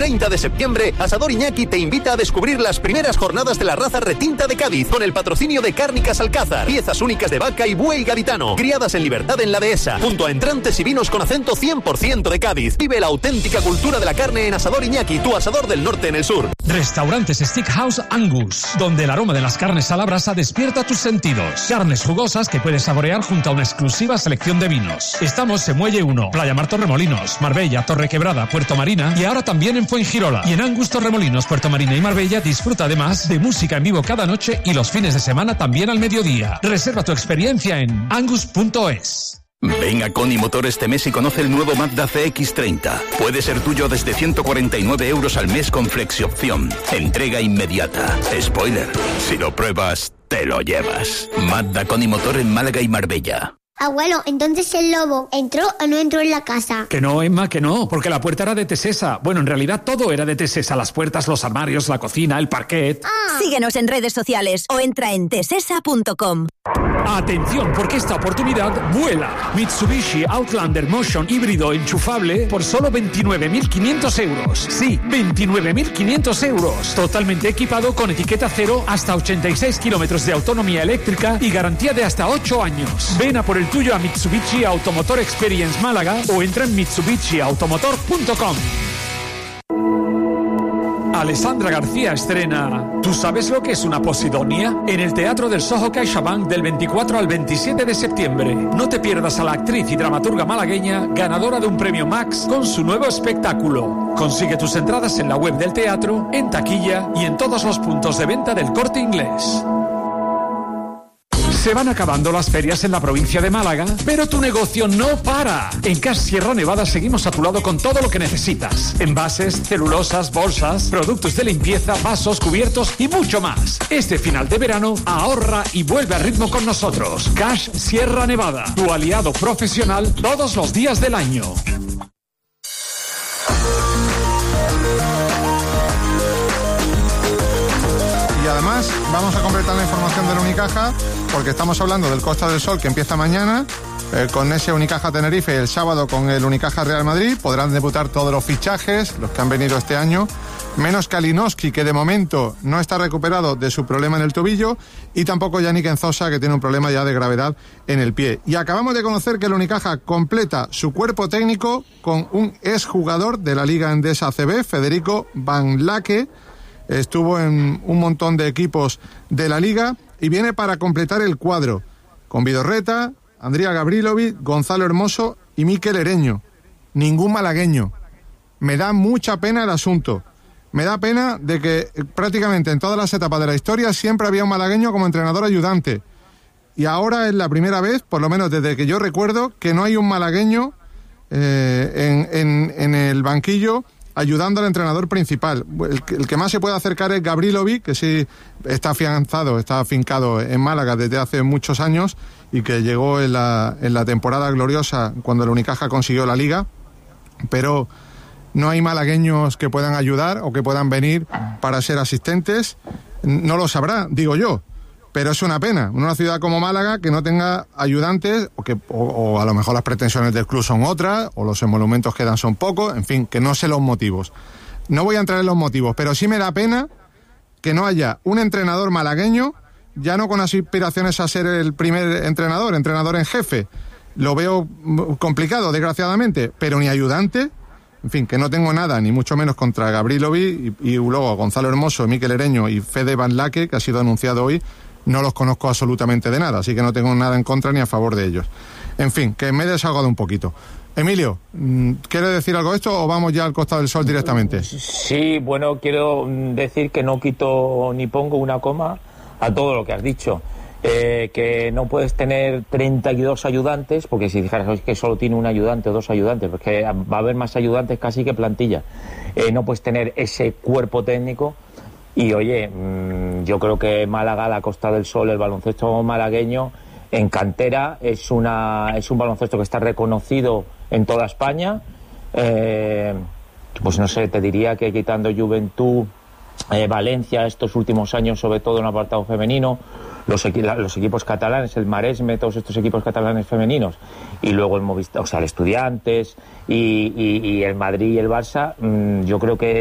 30 de septiembre, Asador Iñaki te invita a descubrir las primeras jornadas de la raza retinta de Cádiz, con el patrocinio de Cárnicas Alcázar, piezas únicas de vaca y buey gaditano, criadas en libertad en la Dehesa, junto a entrantes y vinos con acento 100% de Cádiz. Vive la auténtica cultura de la carne en Asador Iñaki, tu asador del norte en el sur. Restaurantes Steakhouse Angus, donde el aroma de las carnes a la brasa despierta tus sentidos. Carnes jugosas que puedes saborear junto a una exclusiva selección de vinos. Estamos en Muelle 1, Playa Mar Torremolinos, Marbella, Torrequebrada, Puerto Marina y ahora también en Fuengirola. Y en Angus Torremolinos, Puerto Marina y Marbella disfruta además de música en vivo cada noche y los fines de semana también al mediodía. Reserva tu experiencia en angus.es. Ven a Coni Motor este mes y conoce el nuevo Mazda CX-30. Puede ser tuyo desde 149 euros al mes con flexi-opción. Entrega inmediata. Spoiler, si lo pruebas, te lo llevas. Mazda Coni Motor en Málaga y Marbella. Abuelo, entonces el lobo, ¿entró o no entró en la casa? Que no, Emma, que no, porque la puerta era de Tesesa. Bueno, en realidad todo era de Tesesa. Las puertas, los armarios, la cocina, el parquet. Síguenos en redes sociales o entra en tesesa.com. Atención, porque esta oportunidad vuela. Mitsubishi Outlander Motion híbrido enchufable por solo 29.500 euros. Sí, 29.500 euros. Totalmente equipado con etiqueta cero, hasta 86 kilómetros de autonomía eléctrica y garantía de hasta 8 años. Ven a por el tuyo a Mitsubishi Automotor Experience Málaga o entra en mitsubishiautomotor.com. Alessandra García estrena ¿Tú sabes lo que es una posidonia? En el Teatro del Soho CaixaBank del 24 al 27 de septiembre. No te pierdas a la actriz y dramaturga malagueña ganadora de un premio Max con su nuevo espectáculo. Consigue tus entradas en la web del teatro, en taquilla y en todos los puntos de venta del Corte Inglés. Se van acabando las ferias en la provincia de Málaga, pero tu negocio no para. En Cash Sierra Nevada seguimos a tu lado con todo lo que necesitas. Envases, celulosas, bolsas, productos de limpieza, vasos, cubiertos y mucho más. Este final de verano, ahorra y vuelve a ritmo con nosotros. Cash Sierra Nevada, tu aliado profesional todos los días del año. Y además vamos a completar la información del Unicaja porque estamos hablando del Costa del Sol que empieza mañana con ese Unicaja Tenerife y el sábado con el Unicaja Real Madrid. Podrán debutar todos los fichajes, los que han venido este año, menos Kalinowski, que de momento no está recuperado de su problema en el tobillo, y tampoco Yannick Enzosa, que tiene un problema ya de gravedad en el pie. Y acabamos de conocer que el Unicaja completa su cuerpo técnico con un exjugador de la Liga Endesa ACB, Federico Van Laque. Estuvo en un montón de equipos de la Liga y viene para completar el cuadro con Vidorreta, Andrea Gabrilovic, Gonzalo Hermoso y Mikel Ereño. Ningún malagueño. Me da mucha pena el asunto. Me da pena de que prácticamente en todas las etapas de la historia siempre había un malagueño como entrenador ayudante. Y ahora es la primera vez, por lo menos desde que yo recuerdo, que no hay un malagueño en el banquillo ayudando al entrenador principal. El que más se puede acercar es Gabrilovic, que sí está afianzado, está afincado en Málaga desde hace muchos años y que llegó en la temporada gloriosa cuando el Unicaja consiguió la Liga, pero no hay malagueños que puedan ayudar o que puedan venir para ser asistentes. No lo sabrá, digo yo, pero es una pena, en una ciudad como Málaga, que no tenga ayudantes, o a lo mejor las pretensiones del club son otras, o los emolumentos que dan son pocos, en fin, que no sé los motivos. No voy a entrar en los motivos, pero sí me da pena que no haya un entrenador malagueño, ya no con aspiraciones a ser el primer entrenador en jefe. Lo veo complicado, desgraciadamente, pero ni ayudante. En fin, que no tengo nada, ni mucho menos contra Gabrilovic y luego Gonzalo Hermoso, Mikel Ereño y Fede Van Laque, que ha sido anunciado hoy. No los conozco absolutamente de nada, así que no tengo nada en contra ni a favor de ellos. En fin, que me he desahogado un poquito. Emilio, ¿quieres decir algo de esto o vamos ya al Costa del Sol directamente? Sí, bueno, quiero decir que no quito ni pongo una coma a todo lo que has dicho. Que no puedes tener 32 ayudantes, porque si dijeras que solo tiene un ayudante o dos ayudantes, porque va a haber más ayudantes casi que plantilla. No puedes tener ese cuerpo técnico. Y oye, yo creo que Málaga, la Costa del Sol, el baloncesto malagueño en cantera es un baloncesto que está reconocido en toda España. Pues no sé, te diría que quitando Juventud, Valencia, estos últimos años, sobre todo en el apartado femenino, los equipos catalanes, el Maresme, todos estos equipos catalanes femeninos, y luego el Movistar, o sea, el Estudiantes y el Madrid y el Barça, yo creo que